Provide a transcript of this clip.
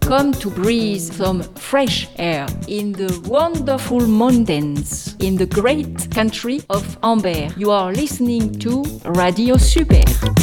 come to breathe some fresh air in the wonderful mountains in the great country of Amber. You are listening to Radio Super.